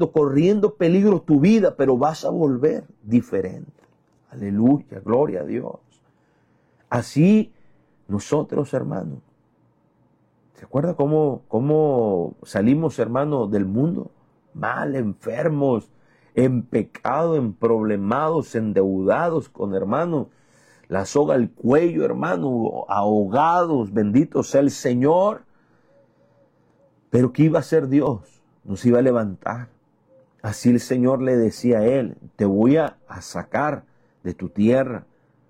corriendo peligro tu vida, pero vas a volver diferente. Aleluya, gloria a Dios. Así nosotros, hermanos, ¿se acuerda cómo salimos, hermanos, del mundo? Mal, enfermos, en pecado, en problemados, endeudados con, hermanos, la soga al cuello, hermano, ahogados, bendito sea el Señor. Pero ¿qué iba a hacer Dios? Nos iba a levantar. Así el Señor le decía a él, te voy a sacar de tu tierra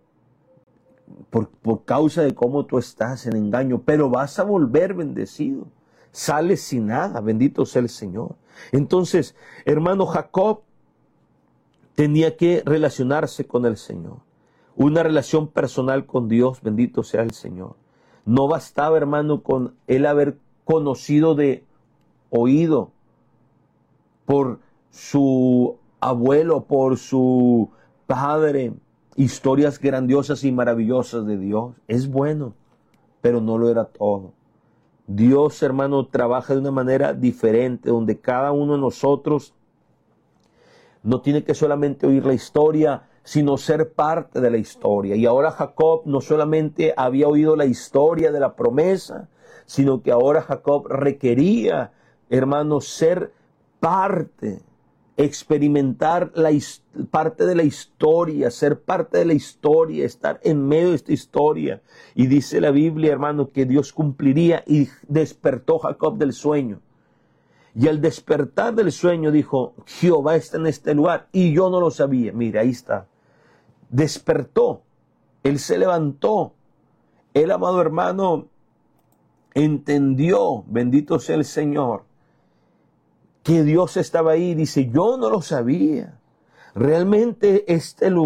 por causa de cómo tú estás en engaño, pero vas a volver bendecido. Sales sin nada, bendito sea el Señor. Entonces, hermano, Jacob tenía que relacionarse con el Señor. Una relación personal con Dios, bendito sea el Señor. No bastaba, hermano, con él haber conocido de oído por su abuelo, por su padre, historias grandiosas y maravillosas de Dios. Es bueno, pero no lo era todo. Dios, hermano, trabaja de una manera diferente, donde cada uno de nosotros no tiene que solamente oír la historia, sino ser parte de la historia. Y ahora Jacob no solamente había oído la historia de la promesa, sino que ahora Jacob requería, hermanos, ser parte, experimentar parte de la historia, ser parte de la historia, estar en medio de esta historia. Y dice la Biblia, hermano, que Dios cumpliría, y despertó Jacob del sueño. Y al despertar del sueño dijo, Jehová está en este lugar, y yo no lo sabía. Mira, ahí está. Despertó, él se levantó, el amado hermano entendió, bendito sea el Señor, que Dios estaba ahí. Dice, yo no lo sabía. Realmente en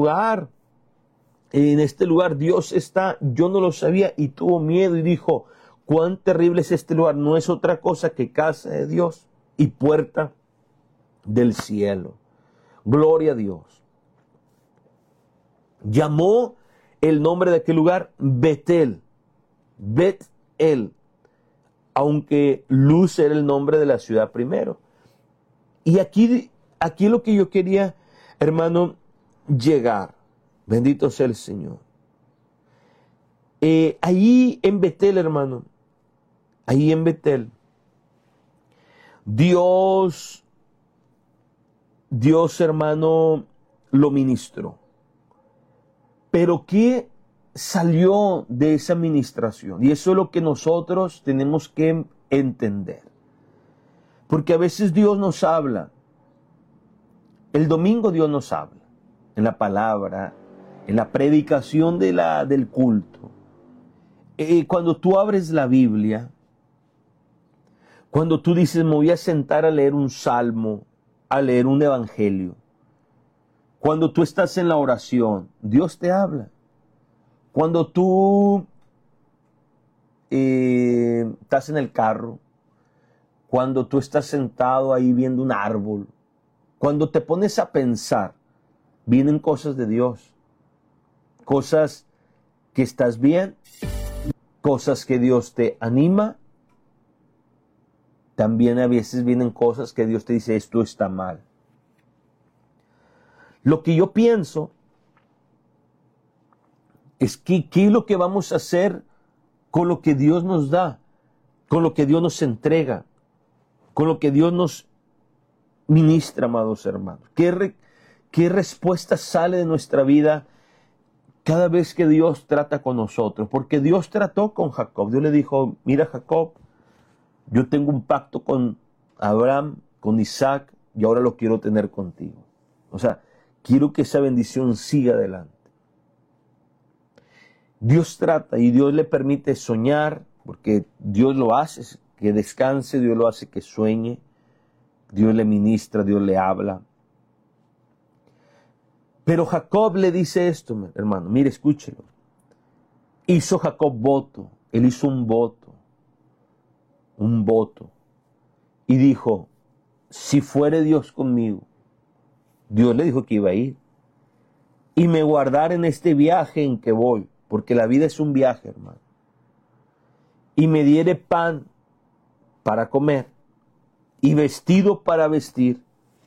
este lugar Dios está, yo no lo sabía, y tuvo miedo y dijo, cuán terrible es este lugar, no es otra cosa que casa de Dios y puerta del cielo. Gloria a Dios. Llamó el nombre de aquel lugar Betel, Bet-El, aunque Luz era el nombre de la ciudad primero. Y aquí lo que yo quería, hermano, llegar, bendito sea el Señor. Ahí en Betel, hermano, ahí en Betel, Dios, hermano, lo ministró. Pero ¿qué salió de esa ministración? Y eso es lo que nosotros tenemos que entender. Porque a veces Dios nos habla. El domingo Dios nos habla. En la palabra, en la predicación del culto. Cuando tú abres la Biblia, cuando tú dices, me voy a sentar a leer un salmo, a leer un evangelio. Cuando tú estás en la oración, Dios te habla. Cuando tú estás en el carro, cuando tú estás sentado ahí viendo un árbol, cuando te pones a pensar, vienen cosas de Dios. Cosas que estás bien, cosas que Dios te anima. También a veces vienen cosas que Dios te dice, esto está mal. Lo que yo pienso es que qué es lo que vamos a hacer con lo que Dios nos da, con lo que Dios nos entrega, con lo que Dios nos ministra, amados hermanos. ¿Qué respuesta sale de nuestra vida cada vez que Dios trata con nosotros? Porque Dios trató con Jacob. Dios le dijo, mira Jacob, yo tengo un pacto con Abraham, con Isaac, y ahora lo quiero tener contigo. O sea, quiero que esa bendición siga adelante. Dios trata y Dios le permite soñar, porque Dios lo hace que descanse, Dios lo hace que sueñe, Dios le ministra, Dios le habla. Pero Jacob le dice esto, hermano, mire, escúchelo. Hizo Jacob voto, él hizo un voto, y dijo, si fuere Dios conmigo, Dios le dijo que iba a ir, y me guardar en este viaje en que voy, porque la vida es un viaje, hermano, y me diere pan para comer, y vestido para vestir,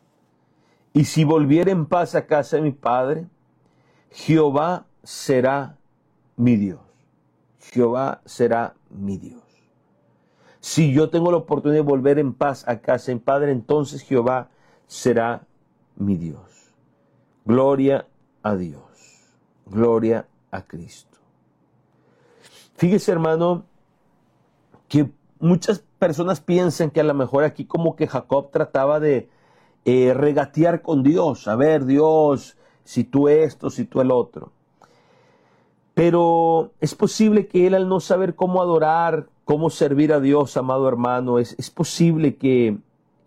Y si volviere en paz a casa de mi padre, Jehová será mi Dios. Jehová será mi Dios. Si yo tengo la oportunidad de volver en paz a casa de mi padre, entonces Jehová será mi Dios. Gloria a Dios. Gloria a Cristo. Fíjese, hermano, que muchas personas piensan que a lo mejor aquí como que Jacob trataba de regatear con Dios. A ver, Dios, si tú esto, si tú el otro. Pero es posible que él, al no saber cómo adorar, cómo servir a Dios, amado hermano, es posible que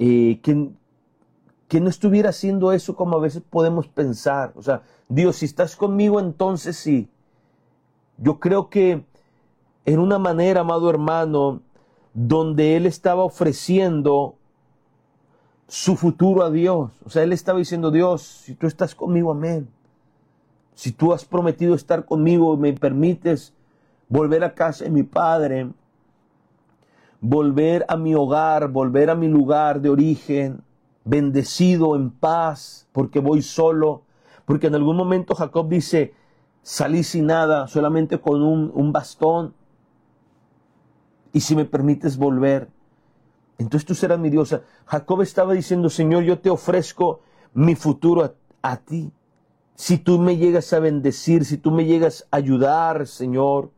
no estuviera haciendo eso como a veces podemos pensar. O sea, Dios, si estás conmigo, entonces sí. Yo creo que en una manera, amado hermano, donde él estaba ofreciendo su futuro a Dios. O sea, él estaba diciendo, Dios, si tú estás conmigo, amén. Si tú has prometido estar conmigo y me permites volver a casa de mi padre, volver a mi hogar, volver a mi lugar de origen, bendecido, en paz, porque voy solo. Porque en algún momento Jacob dice, salí sin nada, solamente con un bastón. Y si me permites volver, entonces tú serás mi Dios. Jacob estaba diciendo, Señor, yo te ofrezco mi futuro a ti. Si tú me llegas a bendecir, si tú me llegas a ayudar, Señor,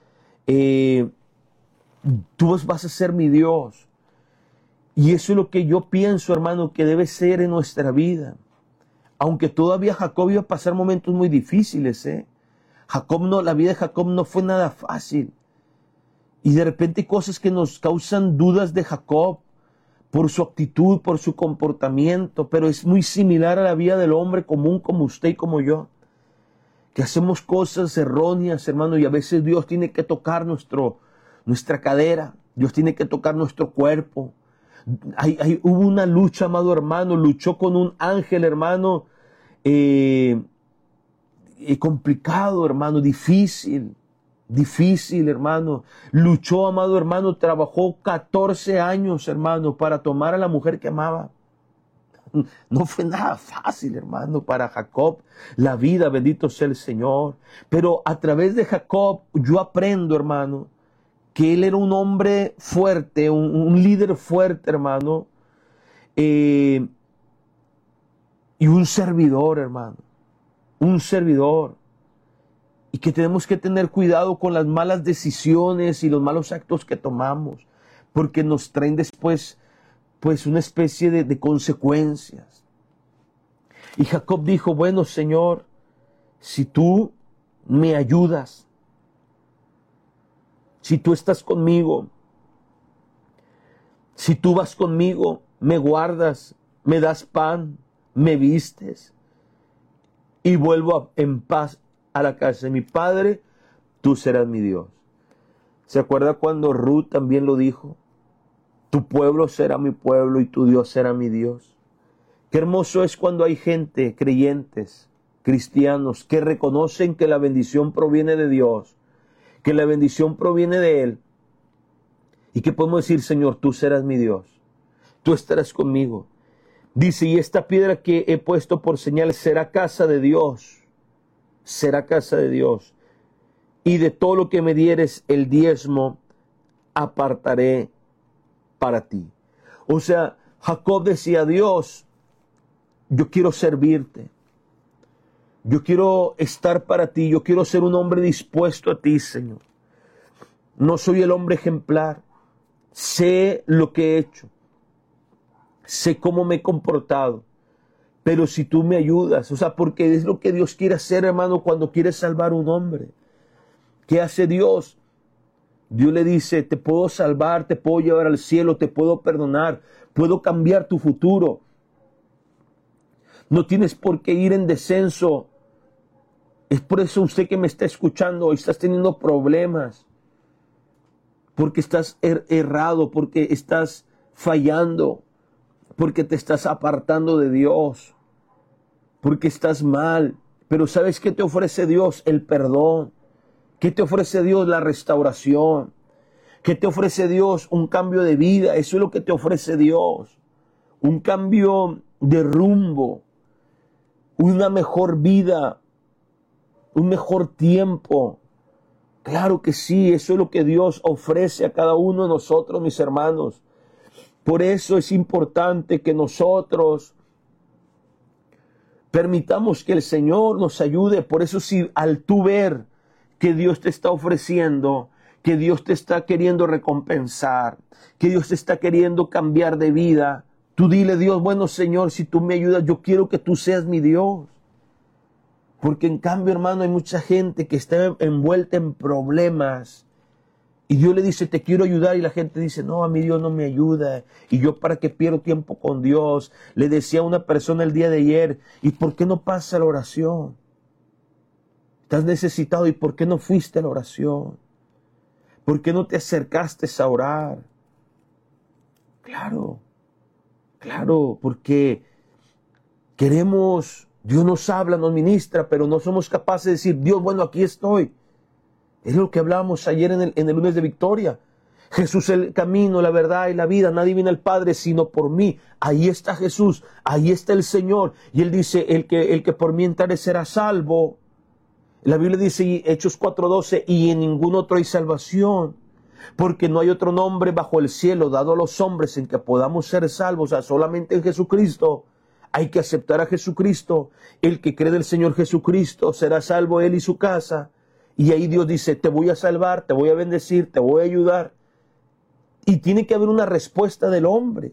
tú vas a ser mi Dios. Y eso es lo que yo pienso, hermano, que debe ser en nuestra vida. Aunque todavía Jacob iba a pasar momentos muy difíciles, la vida de Jacob no fue nada fácil. Y de repente hay cosas que nos causan dudas de Jacob por su actitud, por su comportamiento, pero es muy similar a la vida del hombre común como usted y como yo, que hacemos cosas erróneas, hermano, y a veces Dios tiene que tocar nuestra cadera, Dios tiene que tocar nuestro cuerpo. Hubo una lucha, amado hermano, luchó con un ángel, hermano, complicado, hermano, difícil, hermano. Luchó, amado hermano, trabajó 14 años, hermano, para tomar a la mujer que amaba. No fue nada fácil, hermano, para Jacob. La vida, bendito sea el Señor. Pero a través de Jacob yo aprendo, hermano, que él era un hombre fuerte, un líder fuerte, hermano. Y un servidor, hermano. Un servidor. Y que tenemos que tener cuidado con las malas decisiones y los malos actos que tomamos, porque nos traen después, pues, una especie de consecuencias. Y Jacob dijo, bueno, Señor, si tú me ayudas, si tú estás conmigo, si tú vas conmigo, me guardas, me das pan, me vistes, y vuelvo en paz a la casa de mi padre, tú serás mi Dios. ¿Se acuerda cuando Ruth también lo dijo? Tu pueblo será mi pueblo y tu Dios será mi Dios. Qué hermoso es cuando hay gente, creyentes, cristianos, que reconocen que la bendición proviene de Dios, que la bendición proviene de Él, y que podemos decir, Señor, tú serás mi Dios, tú estarás conmigo. Dice, y esta piedra que he puesto por señal será casa de Dios, será casa de Dios, y de todo lo que me dieres el diezmo apartaré para ti. O sea, Jacob decía, Dios, yo quiero servirte, yo quiero estar para ti, yo quiero ser un hombre dispuesto a ti, Señor. No soy el hombre ejemplar, sé lo que he hecho, sé cómo me he comportado, pero si tú me ayudas, o sea, porque es lo que Dios quiere hacer, hermano, cuando quiere salvar a un hombre. ¿Qué hace Dios? Dios le dice, te puedo salvar, te puedo llevar al cielo, te puedo perdonar, puedo cambiar tu futuro. No tienes por qué ir en descenso. Es por eso usted que me está escuchando, hoy estás teniendo problemas, porque estás errado, porque estás fallando, porque te estás apartando de Dios, porque estás mal. Pero ¿sabes qué te ofrece Dios? El perdón. ¿Qué te ofrece Dios? La restauración. ¿Qué te ofrece Dios? Un cambio de vida. Eso es lo que te ofrece Dios. Un cambio de rumbo. una mejor vida, un mejor tiempo. Claro que sí, eso es lo que Dios ofrece a cada uno de nosotros, mis hermanos. Por eso es importante que nosotros permitamos que el Señor nos ayude. Por eso si al tú ver que Dios te está ofreciendo, que Dios te está queriendo recompensar, que Dios te está queriendo cambiar de vida, tú dile, Dios, bueno, Señor, si tú me ayudas, yo quiero que tú seas mi Dios. Porque en cambio, hermano, hay mucha gente que está envuelta en problemas y Dios le dice, te quiero ayudar, y la gente dice, no, a mí Dios no me ayuda, y yo para qué pierdo tiempo con Dios. Le decía a una persona el día de ayer, ¿y por qué no pasa la oración? Estás necesitado, ¿y por qué no fuiste a la oración? ¿Por qué no te acercaste a orar? Claro, porque queremos, Dios nos habla, nos ministra, pero no somos capaces de decir, Dios, bueno, aquí estoy. Es lo que hablábamos ayer en el lunes de Victoria. Jesús es el camino, la verdad y la vida. Nadie viene al Padre sino por mí. Ahí está Jesús, ahí está el Señor. Y Él dice, el que por mí entrare será salvo. La Biblia dice, Hechos 4:12, y en ningún otro hay salvación, porque no hay otro nombre bajo el cielo dado a los hombres en que podamos ser salvos, o sea, solamente en Jesucristo. Hay que aceptar a Jesucristo. El que cree del Señor Jesucristo será salvo él y su casa. Y ahí Dios dice, te voy a salvar, te voy a bendecir, te voy a ayudar. Y tiene que haber una respuesta del hombre.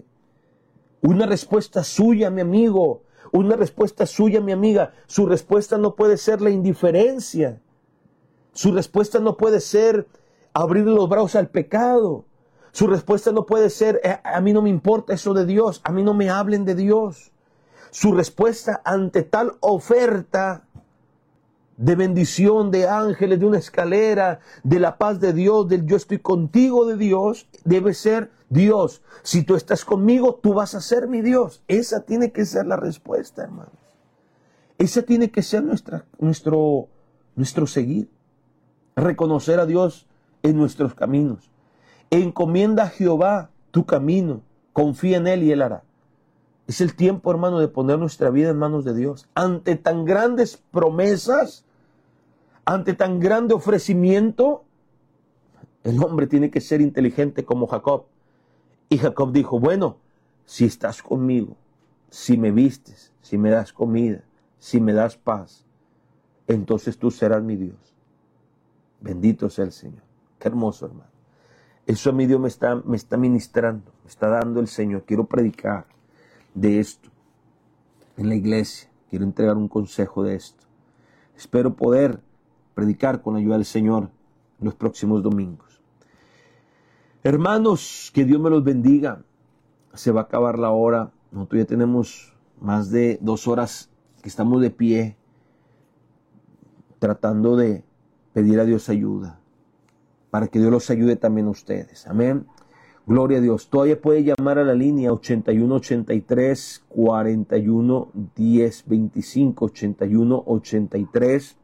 Una respuesta suya, mi amigo. Una respuesta suya, mi amiga. Su respuesta no puede ser la indiferencia. Su respuesta no puede ser abrir los brazos al pecado. Su respuesta no puede ser, a mí no me importa eso de Dios, a mí no me hablen de Dios. Su respuesta ante tal oferta de bendición, de ángeles, de una escalera, de la paz de Dios, del yo estoy contigo de Dios, debe ser, Dios, si tú estás conmigo, tú vas a ser mi Dios. Esa tiene que ser la respuesta, hermanos. Esa tiene que ser nuestro seguir. Reconocer a Dios en nuestros caminos. Encomienda a Jehová tu camino, confía en Él y Él hará. Es el tiempo, hermano, de poner nuestra vida en manos de Dios. Ante tan grandes promesas, ante tan grande ofrecimiento, el hombre tiene que ser inteligente como Jacob. Y Jacob dijo, bueno, si estás conmigo, si me vistes, si me das comida, si me das paz, entonces tú serás mi Dios. Bendito sea el Señor. Qué hermoso, hermano. Eso a mí Dios me está ministrando, me está dando el Señor. Quiero predicar de esto en la iglesia. Quiero entregar un consejo de esto. Espero poder predicar con la ayuda del Señor los próximos domingos. Hermanos, que Dios me los bendiga. Se va a acabar la hora. Nosotros ya tenemos más de 2 horas que estamos de pie tratando de pedir a Dios ayuda, para que Dios los ayude también a ustedes. Amén. Gloria a Dios. Todavía puede llamar a la línea 8183 41 10 25, 8183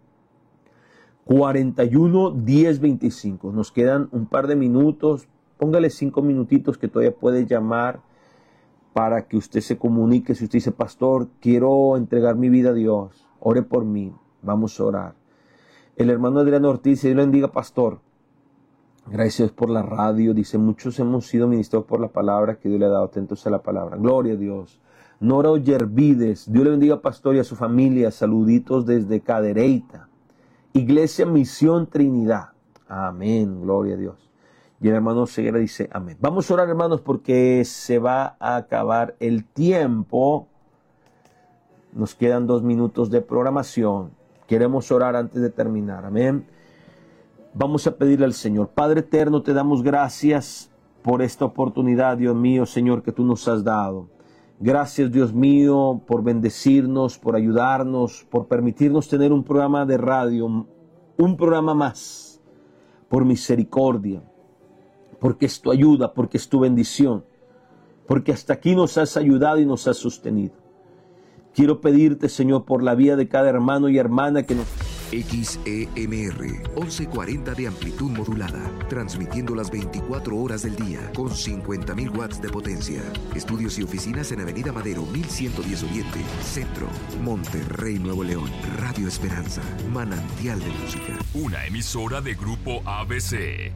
41 10 25. Nos quedan un par de minutos. Póngale 5 minutitos que todavía puede llamar para que usted se comunique. Si usted dice, pastor, quiero entregar mi vida a Dios, ore por mí. Vamos a orar. El hermano Adriano Ortiz, Dios le bendiga, pastor. Gracias por la radio. Dice, muchos hemos sido ministrados por la palabra que Dios le ha dado. Atentos a la palabra. Gloria a Dios. Nora Ollervides, Dios le bendiga, pastor, y a su familia. Saluditos desde Cadereyta. Iglesia Misión Trinidad. Amén. Gloria a Dios. Y el hermano Ceguera dice, amén. Vamos a orar, hermanos, porque se va a acabar el tiempo. Nos quedan 2 minutos de programación. Queremos orar antes de terminar. Amén. Vamos a pedirle al Señor. Padre eterno, te damos gracias por esta oportunidad, Dios mío, Señor, que tú nos has dado. Gracias, Dios mío, por bendecirnos, por ayudarnos, por permitirnos tener un programa de radio, un programa más, por misericordia, porque es tu ayuda, porque es tu bendición, porque hasta aquí nos has ayudado y nos has sostenido. Quiero pedirte, Señor, por la vida de cada hermano y hermana que nos... XEMR 1140 de amplitud modulada, transmitiendo las 24 horas del día con 50.000 watts de potencia. Estudios y oficinas en Avenida Madero 1110 Oriente, Centro, Monterrey, Nuevo León. Radio Esperanza, manantial de música. Una emisora de Grupo ABC.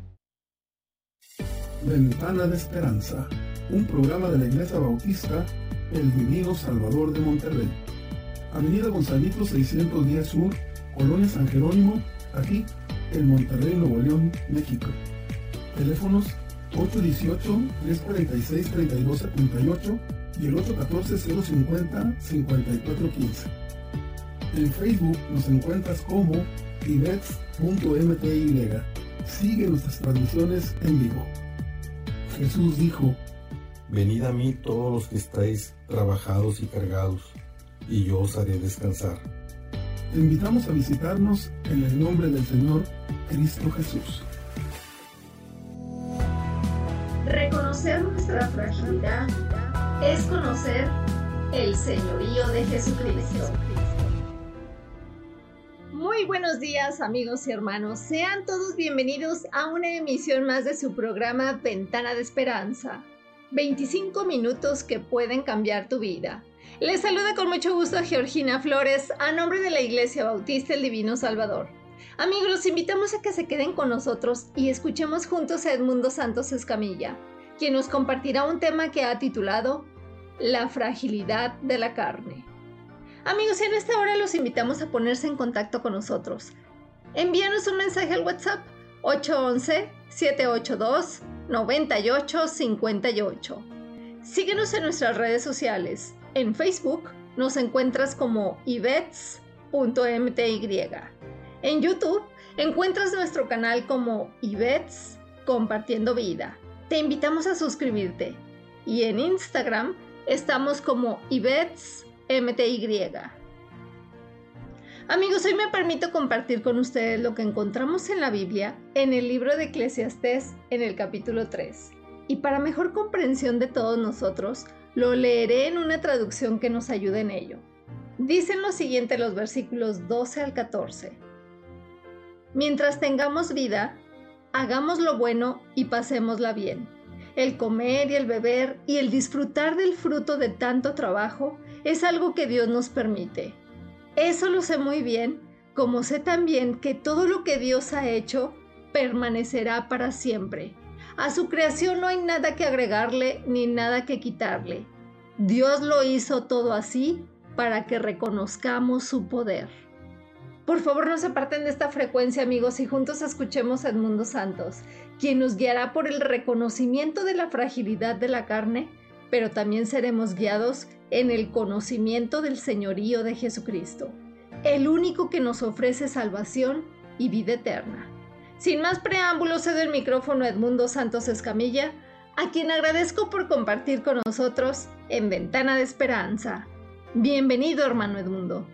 Ventana de Esperanza, un programa de la Iglesia Bautista El Divino Salvador de Monterrey. Avenida Gonzalito 610 Sur, Colonia San Jerónimo, aquí en Monterrey, Nuevo León, México. Teléfonos 818-346-3278 y el 814-050-5415. En Facebook nos encuentras como ivets.mty. Sigue nuestras transmisiones en vivo. Jesús dijo: venid a mí todos los que estáis trabajados y cargados, y yo os haré descansar. Te invitamos a visitarnos en el nombre del Señor Cristo Jesús. Reconocer nuestra fragilidad es conocer el señorío de Jesucristo. Muy buenos días, amigos y hermanos. Sean todos bienvenidos a una emisión más de su programa Ventana de Esperanza. 25 minutos que pueden cambiar tu vida. Les saluda con mucho gusto a Georgina Flores, a nombre de la Iglesia Bautista El Divino Salvador. Amigos, los invitamos a que se queden con nosotros y escuchemos juntos a Edmundo Santos Escamilla, quien nos compartirá un tema que ha titulado La fragilidad de la carne. Amigos, en esta hora los invitamos a ponerse en contacto con nosotros. Envíanos un mensaje al WhatsApp 811-782-9858. Síguenos en nuestras redes sociales. En Facebook nos encuentras como ivets.mty. En YouTube encuentras nuestro canal como Ivets Compartiendo Vida. Te invitamos a suscribirte. Y en Instagram estamos como ivets.mty. Amigos, hoy me permito compartir con ustedes lo que encontramos en la Biblia en el libro de Eclesiastés en el capítulo 3. Y para mejor comprensión de todos nosotros, lo leeré en una traducción que nos ayude en ello. Dicen lo siguiente los versículos 12 al 14. Mientras tengamos vida, hagamos lo bueno y pasémosla bien. El comer y el beber y el disfrutar del fruto de tanto trabajo es algo que Dios nos permite. Eso lo sé muy bien, como sé también que todo lo que Dios ha hecho permanecerá para siempre. A su creación no hay nada que agregarle ni nada que quitarle. Dios lo hizo todo así para que reconozcamos su poder. Por favor, no se aparten de esta frecuencia, amigos, y juntos escuchemos a Edmundo Santos, quien nos guiará por el reconocimiento de la fragilidad de la carne, pero también seremos guiados en el conocimiento del señorío de Jesucristo, el único que nos ofrece salvación y vida eterna. Sin más preámbulos, cedo el micrófono a Edmundo Santos Escamilla, a quien agradezco por compartir con nosotros en Ventana de Esperanza. Bienvenido, hermano Edmundo.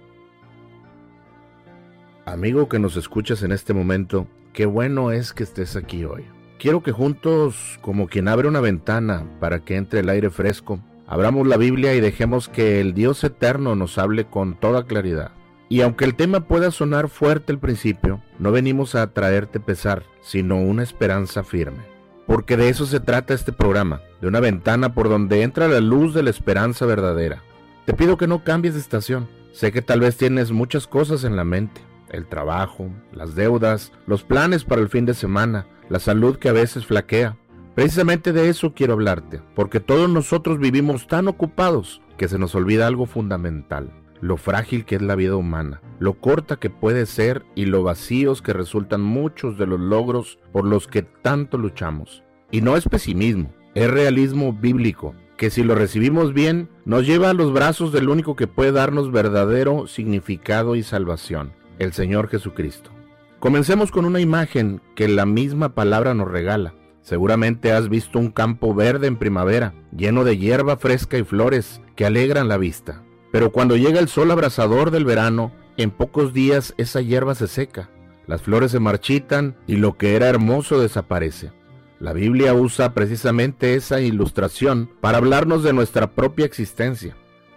Amigo que nos escuchas en este momento, qué bueno es que estés aquí hoy. Quiero que juntos, como quien abre una ventana para que entre el aire fresco, abramos la Biblia y dejemos que el Dios eterno nos hable con toda claridad. Y aunque el tema pueda sonar fuerte al principio, no venimos a traerte pesar, sino una esperanza firme. Porque de eso se trata este programa, de una ventana por donde entra la luz de la esperanza verdadera. Te pido que no cambies de estación. Sé que tal vez tienes muchas cosas en la mente. El trabajo, las deudas, los planes para el fin de semana, la salud que a veces flaquea. Precisamente de eso quiero hablarte, porque todos nosotros vivimos tan ocupados que se nos olvida algo fundamental. Lo frágil que es la vida humana, lo corta que puede ser y lo vacíos que resultan muchos de los logros por los que tanto luchamos. Y no es pesimismo, es realismo bíblico, que si lo recibimos bien, nos lleva a los brazos del único que puede darnos verdadero significado y salvación, el Señor Jesucristo. Comencemos con una imagen que la misma palabra nos regala. Seguramente has visto un campo verde en primavera, lleno de hierba fresca y flores que alegran la vista. Pero cuando llega el sol abrasador del verano, en pocos días esa hierba se seca, las flores se marchitan y lo que era hermoso desaparece. La Biblia usa precisamente esa ilustración para hablarnos de nuestra propia existencia.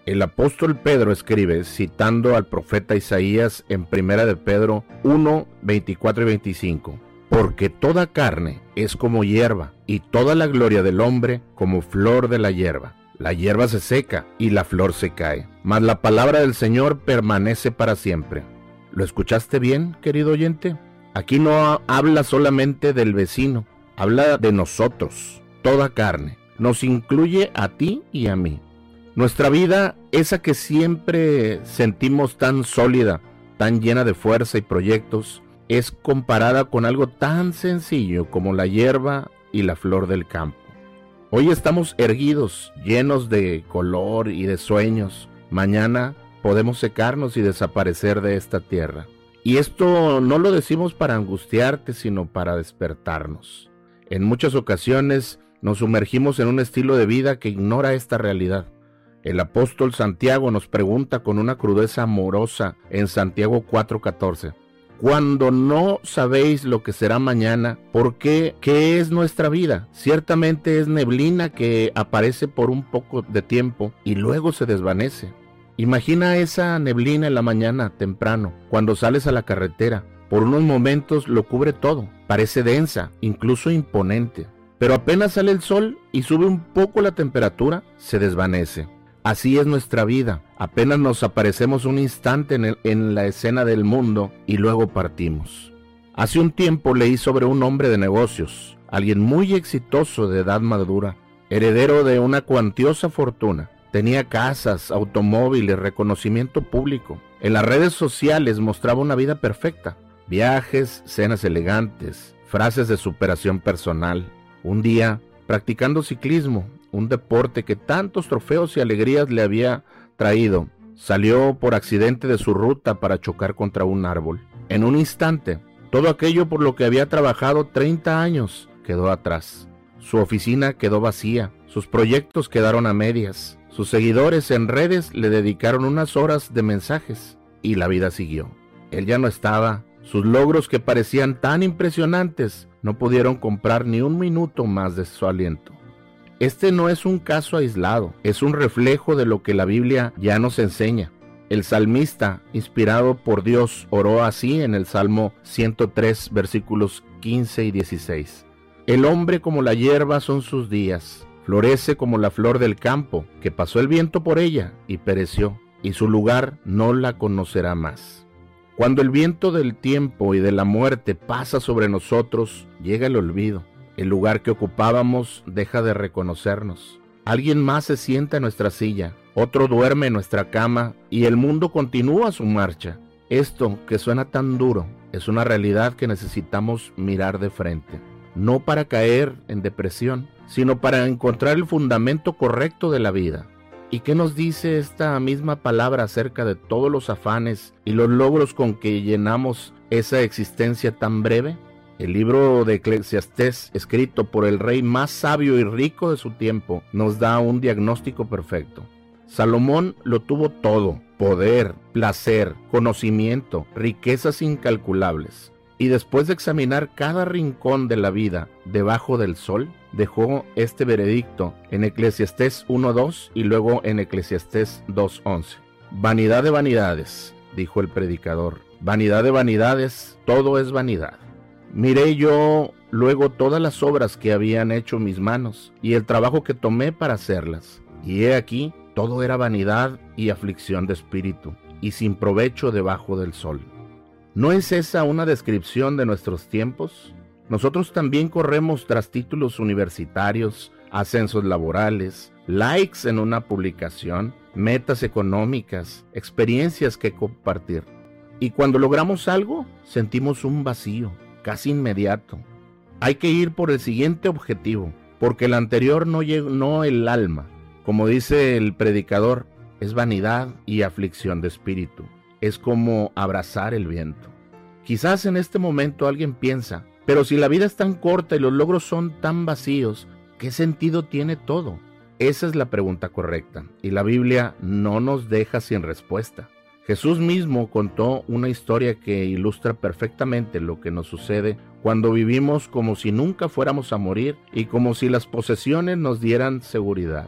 El apóstol Pedro escribe, citando al profeta Isaías en 1 de Pedro 1, 24 y 25, porque toda carne es como hierba, y toda la gloria del hombre como flor de la hierba. La hierba se seca y la flor se cae, mas la palabra del Señor permanece para siempre. ¿Lo escuchaste bien, querido oyente? Aquí no habla solamente del vecino, habla de nosotros, toda carne. Nos incluye a ti y a mí. Nuestra vida, esa que siempre sentimos tan sólida, tan llena de fuerza y proyectos, es comparada con algo tan sencillo como la hierba y la flor del campo. Hoy estamos erguidos, llenos de color y de sueños. Mañana podemos secarnos y desaparecer de esta tierra. Y esto no lo decimos para angustiarte, sino para despertarnos. En muchas ocasiones nos sumergimos en un estilo de vida que ignora esta realidad. El apóstol Santiago nos pregunta con una crudeza amorosa en Santiago 4:14. Cuando no sabéis lo que será mañana, ¿por qué? ¿Qué es nuestra vida? Ciertamente es neblina que aparece por un poco de tiempo y luego se desvanece. Imagina esa neblina en la mañana temprano, cuando sales a la carretera. Por unos momentos lo cubre todo, parece densa, incluso imponente. Pero apenas sale el sol y sube un poco la temperatura, se desvanece. Así es nuestra vida, apenas nos aparecemos un instante en la escena del mundo y luego partimos. Hace un tiempo leí sobre un hombre de negocios, alguien muy exitoso de edad madura, heredero de una cuantiosa fortuna. Tenía casas, automóviles, reconocimiento público. En las redes sociales mostraba una vida perfecta, viajes, cenas elegantes, frases de superación personal. Un día, practicando ciclismo, un deporte que tantos trofeos y alegrías le había traído, salió por accidente de su ruta para chocar contra un árbol. En un instante, todo aquello por lo que había trabajado 30 años quedó atrás. Su oficina quedó vacía, sus proyectos quedaron a medias, sus seguidores en redes le dedicaron unas horas de mensajes y la vida siguió. Él ya no estaba. Sus logros, que parecían tan impresionantes, no pudieron comprar ni un minuto más de su aliento. Este no es un caso aislado, es un reflejo de lo que la Biblia ya nos enseña. El salmista, inspirado por Dios, oró así en el Salmo 103, versículos 15 y 16. El hombre como la hierba son sus días, florece como la flor del campo, que pasó el viento por ella y pereció, y su lugar no la conocerá más. Cuando el viento del tiempo y de la muerte pasa sobre nosotros, llega el olvido. El lugar que ocupábamos deja de reconocernos. Alguien más se sienta en nuestra silla, otro duerme en nuestra cama y el mundo continúa su marcha. Esto, que suena tan duro, es una realidad que necesitamos mirar de frente. No para caer en depresión, sino para encontrar el fundamento correcto de la vida. ¿Y qué nos dice esta misma palabra acerca de todos los afanes y los logros con que llenamos esa existencia tan breve? El libro de Eclesiastés, escrito por el rey más sabio y rico de su tiempo, nos da un diagnóstico perfecto. Salomón lo tuvo todo: poder, placer, conocimiento, riquezas incalculables. Y después de examinar cada rincón de la vida debajo del sol, dejó este veredicto en Eclesiastés 1:2 y luego en Eclesiastés 2:11. Vanidad de vanidades, dijo el predicador, vanidad de vanidades, todo es vanidad. Miré yo luego todas las obras que habían hecho mis manos y el trabajo que tomé para hacerlas. Y he aquí, todo era vanidad y aflicción de espíritu, y sin provecho debajo del sol. ¿No es esa una descripción de nuestros tiempos? Nosotros también corremos tras títulos universitarios, ascensos laborales, likes en una publicación, metas económicas, experiencias que compartir. Y cuando logramos algo, sentimos un vacío, casi inmediato. Hay que ir por el siguiente objetivo, porque el anterior no llenó el alma. Como dice el predicador, es vanidad y aflicción de espíritu. Es como abrazar el viento. Quizás en este momento alguien piensa, pero si la vida es tan corta y los logros son tan vacíos, ¿qué sentido tiene todo? Esa es la pregunta correcta, y la Biblia no nos deja sin respuesta. Jesús mismo contó una historia que ilustra perfectamente lo que nos sucede cuando vivimos como si nunca fuéramos a morir y como si las posesiones nos dieran seguridad.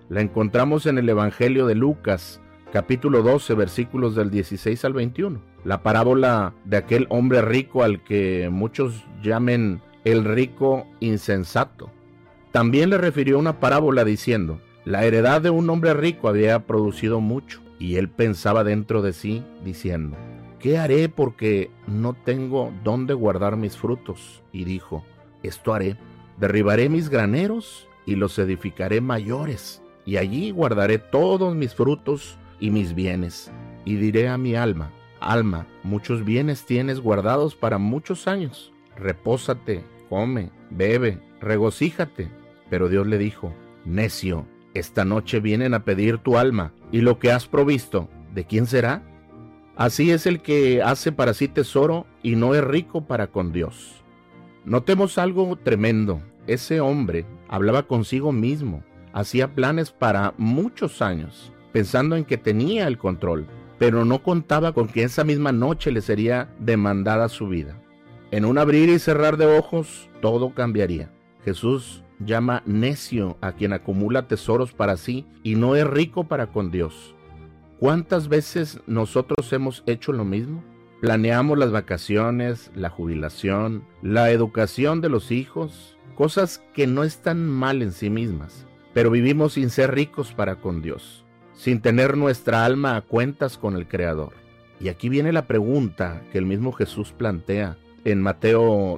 La encontramos en el Evangelio de Lucas, capítulo 12, versículos del 16 al 21. La parábola de aquel hombre rico al que muchos llamen el rico insensato. También le refirió una parábola diciendo: la heredad de un hombre rico había producido mucho, y él pensaba dentro de sí, diciendo: ¿qué haré porque no tengo dónde guardar mis frutos? Y dijo: esto haré, derribaré mis graneros y los edificaré mayores, y allí guardaré todos mis frutos y mis bienes. Y diré a mi alma: alma, muchos bienes tienes guardados para muchos años, repósate, come, bebe, regocíjate. Pero Dios le dijo: necio, esta noche vienen a pedir tu alma, y lo que has provisto, ¿de quién será? Así es el que hace para sí tesoro y no es rico para con Dios. Notemos algo tremendo. Ese hombre hablaba consigo mismo, hacía planes para muchos años, pensando en que tenía el control, pero no contaba con que esa misma noche le sería demandada su vida. En un abrir y cerrar de ojos, todo cambiaría. Jesús llama necio a quien acumula tesoros para sí y no es rico para con Dios. ¿Cuántas veces nosotros hemos hecho lo mismo? Planeamos las vacaciones, la jubilación, la educación de los hijos, cosas que no están mal en sí mismas, pero vivimos sin ser ricos para con Dios, sin tener nuestra alma a cuentas con el Creador. Y aquí viene la pregunta que el mismo Jesús plantea en Mateo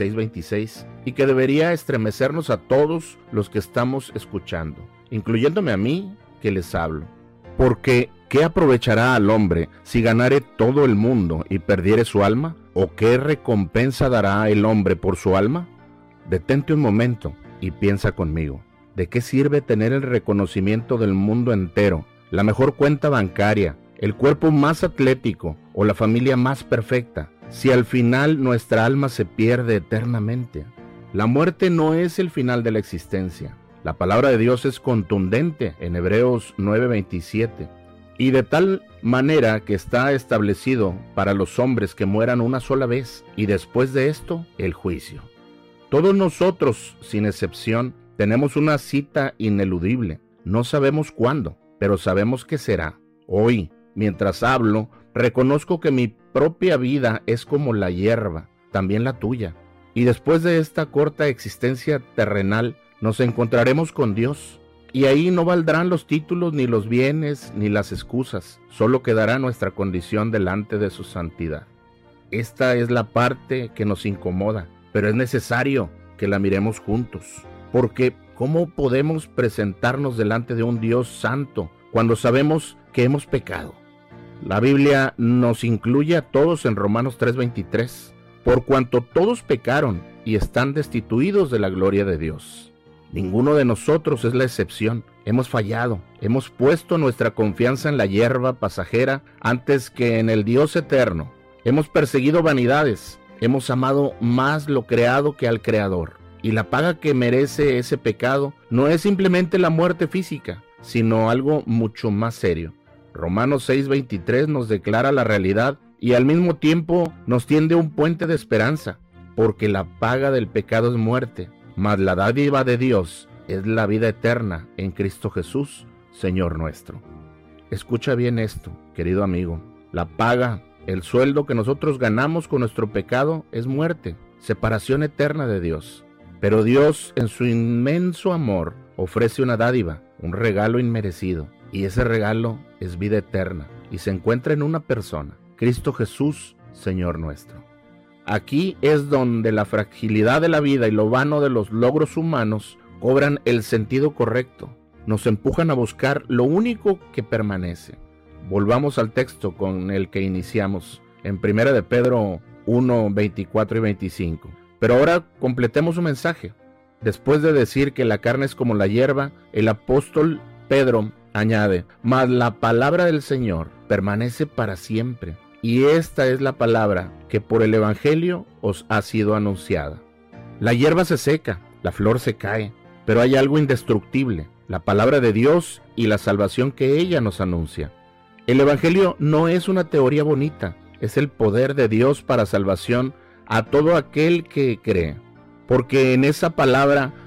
16:26, y que debería estremecernos a todos los que estamos escuchando, incluyéndome a mí que les hablo. Porque, ¿qué aprovechará al hombre si ganare todo el mundo y perdiere su alma? ¿O qué recompensa dará el hombre por su alma? Detente un momento y piensa conmigo. ¿De qué sirve tener el reconocimiento del mundo entero, la mejor cuenta bancaria, el cuerpo más atlético o la familia más perfecta, si al final nuestra alma se pierde eternamente? La muerte no es el final de la existencia. La palabra de Dios es contundente en Hebreos 9:27, y de tal manera que está establecido para los hombres que mueran una sola vez, y después de esto, el juicio. Todos nosotros, sin excepción, tenemos una cita ineludible. No sabemos cuándo, pero sabemos que será. Hoy, mientras hablo, reconozco que mi propia vida es como la hierba, también la tuya. Y después de esta corta existencia terrenal, nos encontraremos con Dios. Y ahí no valdrán los títulos, ni los bienes, ni las excusas. Solo quedará nuestra condición delante de su santidad. Esta es la parte que nos incomoda, pero es necesario que la miremos juntos. Porque, ¿cómo podemos presentarnos delante de un Dios santo cuando sabemos que hemos pecado? La Biblia nos incluye a todos en Romanos 3:23, por cuanto todos pecaron y están destituidos de la gloria de Dios. Ninguno de nosotros es la excepción. Hemos fallado, hemos puesto nuestra confianza en la hierba pasajera antes que en el Dios eterno. Hemos perseguido vanidades, hemos amado más lo creado que al Creador. Y la paga que merece ese pecado no es simplemente la muerte física, sino algo mucho más serio. Romanos 6:23 nos declara la realidad y al mismo tiempo nos tiende un puente de esperanza, porque la paga del pecado es muerte, mas la dádiva de Dios es la vida eterna en Cristo Jesús, Señor nuestro. Escucha bien esto, querido amigo. La paga, el sueldo que nosotros ganamos con nuestro pecado es muerte, separación eterna de Dios. Pero Dios, en su inmenso amor, ofrece una dádiva, un regalo inmerecido. Y ese regalo es vida eterna y se encuentra en una persona, Cristo Jesús, Señor nuestro. Aquí es donde la fragilidad de la vida y lo vano de los logros humanos cobran el sentido correcto. Nos empujan a buscar lo único que permanece. Volvamos al texto con el que iniciamos, en 1 de Pedro 1:24 y 25. Pero ahora completemos su mensaje. Después de decir que la carne es como la hierba, el apóstol Pedro añade: mas la palabra del Señor permanece para siempre. Y esta es la palabra que por el Evangelio os ha sido anunciada. La hierba se seca, la flor se cae, pero hay algo indestructible, la palabra de Dios y la salvación que ella nos anuncia. El Evangelio no es una teoría bonita, es el poder de Dios para salvación a todo aquel que cree. Porque en esa palabra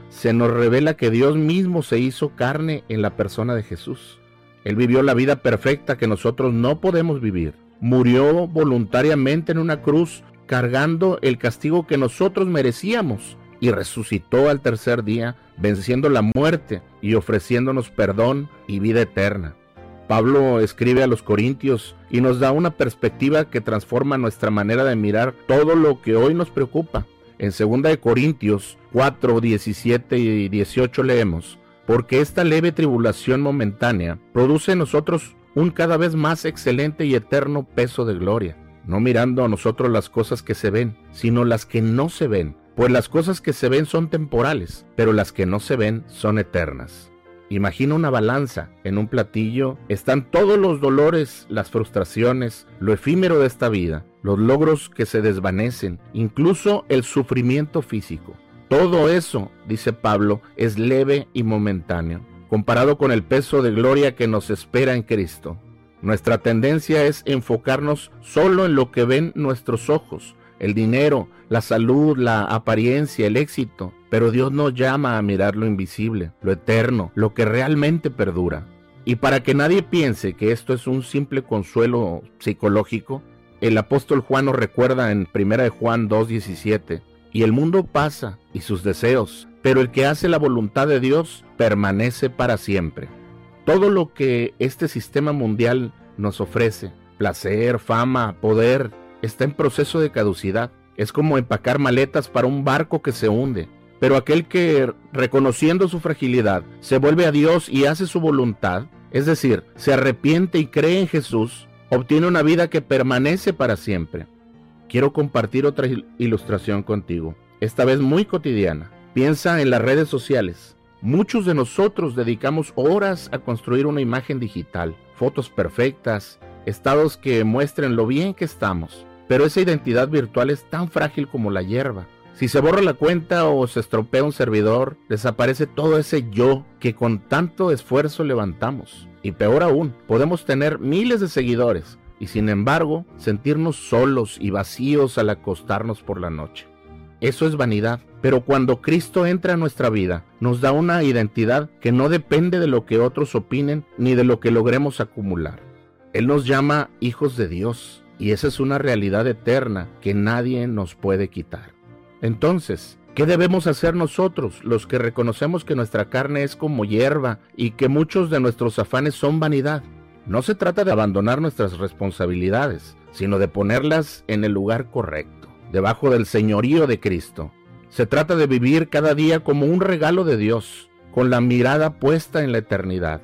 se nos revela que Dios mismo se hizo carne en la persona de Jesús. Él vivió la vida perfecta que nosotros no podemos vivir. Murió voluntariamente en una cruz, cargando el castigo que nosotros merecíamos, y resucitó al tercer día, venciendo la muerte y ofreciéndonos perdón y vida eterna. Pablo escribe a los Corintios y nos da una perspectiva que transforma nuestra manera de mirar todo lo que hoy nos preocupa. En 2 Corintios 4, 17 y 18 leemos: porque esta leve tribulación momentánea produce en nosotros un cada vez más excelente y eterno peso de gloria, no mirando a nosotros las cosas que se ven, sino las que no se ven, pues las cosas que se ven son temporales, pero las que no se ven son eternas. Imagina una balanza. En un platillo están todos los dolores, las frustraciones, lo efímero de esta vida, los logros que se desvanecen, incluso el sufrimiento físico. Todo eso, dice Pablo, es leve y momentáneo, comparado con el peso de gloria que nos espera en Cristo. Nuestra tendencia es enfocarnos solo en lo que ven nuestros ojos, el dinero, la salud, la apariencia, el éxito, pero Dios nos llama a mirar lo invisible, lo eterno, lo que realmente perdura. Y para que nadie piense que esto es un simple consuelo psicológico, el apóstol Juan nos recuerda en 1 Juan 2:17, y el mundo pasa y sus deseos, pero el que hace la voluntad de Dios permanece para siempre. Todo lo que este sistema mundial nos ofrece, placer, fama, poder, está en proceso de caducidad. Es como empacar maletas para un barco que se hunde. Pero aquel que, reconociendo su fragilidad, se vuelve a Dios y hace su voluntad, es decir, se arrepiente y cree en Jesús, obtiene una vida que permanece para siempre. Quiero compartir otra ilustración contigo, esta vez muy cotidiana. Piensa en las redes sociales. Muchos de nosotros dedicamos horas a construir una imagen digital, fotos perfectas, estados que muestren lo bien que estamos. Pero esa identidad virtual es tan frágil como la hierba. Si se borra la cuenta o se estropea un servidor, desaparece todo ese yo que con tanto esfuerzo levantamos. Y peor aún, podemos tener miles de seguidores y sin embargo sentirnos solos y vacíos al acostarnos por la noche. Eso es vanidad, pero cuando Cristo entra a nuestra vida, nos da una identidad que no depende de lo que otros opinen ni de lo que logremos acumular. Él nos llama hijos de Dios. Y esa es una realidad eterna que nadie nos puede quitar. Entonces, ¿qué debemos hacer nosotros, los que reconocemos que nuestra carne es como hierba y que muchos de nuestros afanes son vanidad? No se trata de abandonar nuestras responsabilidades, sino de ponerlas en el lugar correcto, debajo del señorío de Cristo. Se trata de vivir cada día como un regalo de Dios, con la mirada puesta en la eternidad.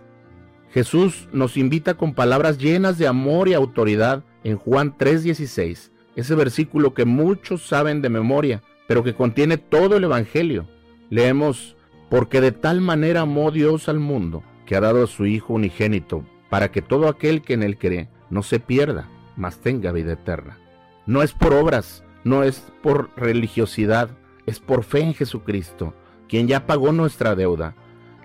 Jesús nos invita con palabras llenas de amor y autoridad en Juan 3:16, ese versículo que muchos saben de memoria, pero que contiene todo el Evangelio. Leemos: porque de tal manera amó Dios al mundo, que ha dado a su Hijo unigénito, para que todo aquel que en él cree no se pierda, mas tenga vida eterna. No es por obras, no es por religiosidad, es por fe en Jesucristo, quien ya pagó nuestra deuda.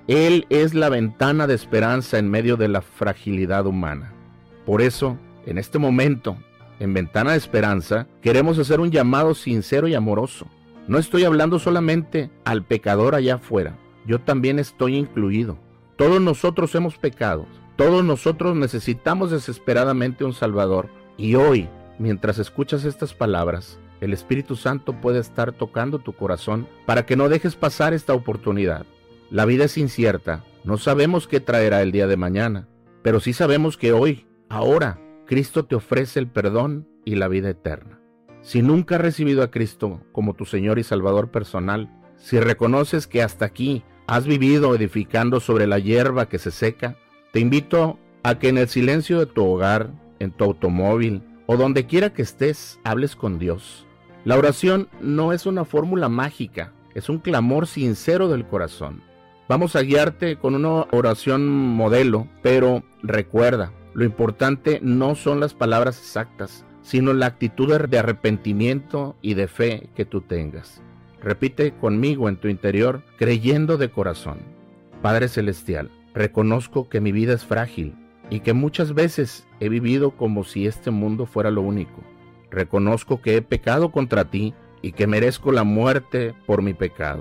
Él es la ventana de esperanza en medio de la fragilidad humana. Por eso, en este momento, en Ventana de Esperanza, queremos hacer un llamado sincero y amoroso. No estoy hablando solamente al pecador allá afuera, yo también estoy incluido. Todos nosotros hemos pecado, todos nosotros necesitamos desesperadamente un Salvador. Y hoy, mientras escuchas estas palabras, el Espíritu Santo puede estar tocando tu corazón para que no dejes pasar esta oportunidad. La vida es incierta, no sabemos qué traerá el día de mañana, pero sí sabemos que hoy, ahora, Cristo te ofrece el perdón y la vida eterna. Si nunca has recibido a Cristo como tu Señor y Salvador personal, si reconoces que hasta aquí has vivido edificando sobre la hierba que se seca, te invito a que en el silencio de tu hogar, en tu automóvil o donde quiera que estés, hables con Dios. La oración no es una fórmula mágica, es un clamor sincero del corazón. Vamos a guiarte con una oración modelo, pero recuerda, lo importante no son las palabras exactas, sino la actitud de arrepentimiento y de fe que tú tengas. Repite conmigo en tu interior, creyendo de corazón: Padre Celestial, reconozco que mi vida es frágil y que muchas veces he vivido como si este mundo fuera lo único. Reconozco que he pecado contra ti y que merezco la muerte por mi pecado.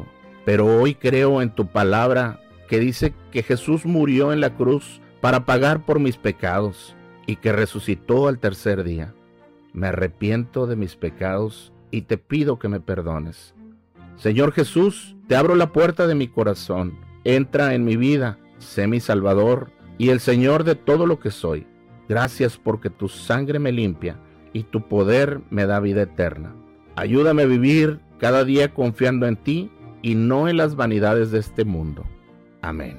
pero hoy creo en tu palabra que dice que Jesús murió en la cruz para pagar por mis pecados y que resucitó al tercer día. Me arrepiento de mis pecados y te pido que me perdones. Señor Jesús, te abro la puerta de mi corazón. Entra en mi vida, sé mi Salvador y el Señor de todo lo que soy. Gracias porque tu sangre me limpia y tu poder me da vida eterna. Ayúdame a vivir cada día confiando en ti y no en las vanidades de este mundo. Amén.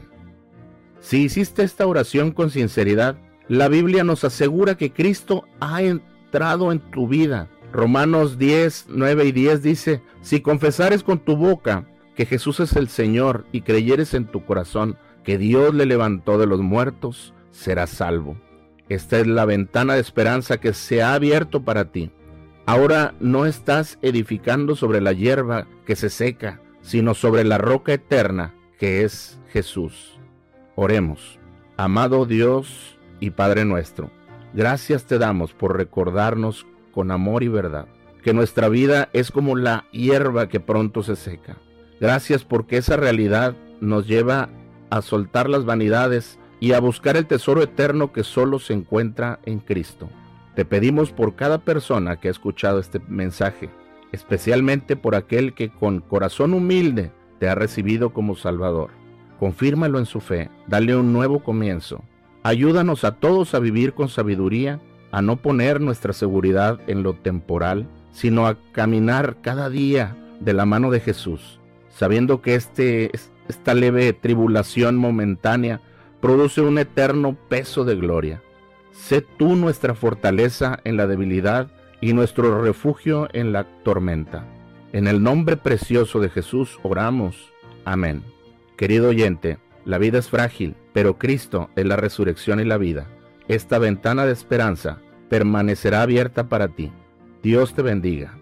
Si hiciste esta oración con sinceridad, la Biblia nos asegura que Cristo ha entrado en tu vida. Romanos 10, 9 y 10 dice: si confesares con tu boca que Jesús es el Señor y creyeres en tu corazón que Dios le levantó de los muertos, serás salvo. Esta es la ventana de esperanza que se ha abierto para ti. Ahora no estás edificando sobre la hierba que se seca, sino sobre la roca eterna que es Jesús. Oremos. Amado Dios y Padre nuestro, gracias te damos por recordarnos con amor y verdad que nuestra vida es como la hierba que pronto se seca. Gracias porque esa realidad nos lleva a soltar las vanidades y a buscar el tesoro eterno que solo se encuentra en Cristo. Te pedimos por cada persona que ha escuchado este mensaje, especialmente por aquel que con corazón humilde te ha recibido como Salvador. Confírmalo en su fe, dale un nuevo comienzo. Ayúdanos a todos a vivir con sabiduría, a no poner nuestra seguridad en lo temporal, sino a caminar cada día de la mano de Jesús, sabiendo que esta leve tribulación momentánea produce un eterno peso de gloria. Sé tú nuestra fortaleza en la debilidad y nuestro refugio en la tormenta. En el nombre precioso de Jesús oramos. Amén. Querido oyente, la vida es frágil, pero Cristo es la resurrección y la vida. Esta ventana de esperanza permanecerá abierta para ti. Dios te bendiga.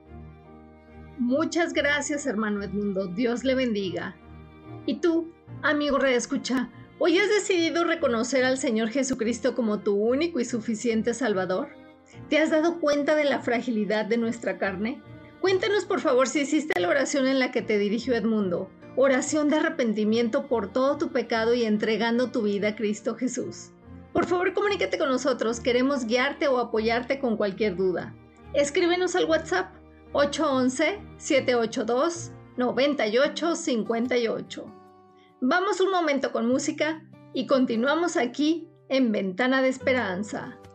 Muchas gracias, hermano Edmundo. Dios le bendiga. Y tú, amigo redescucha, ¿hoy has decidido reconocer al Señor Jesucristo como tu único y suficiente Salvador? ¿Te has dado cuenta de la fragilidad de nuestra carne? Cuéntanos por favor si hiciste la oración en la que te dirigió Edmundo, oración de arrepentimiento por todo tu pecado y entregando tu vida a Cristo Jesús. Por favor, comunícate con nosotros, queremos guiarte o apoyarte con cualquier duda. Escríbenos al WhatsApp 811-782-9858. Vamos un momento con música y continuamos aquí en Ventana de Esperanza.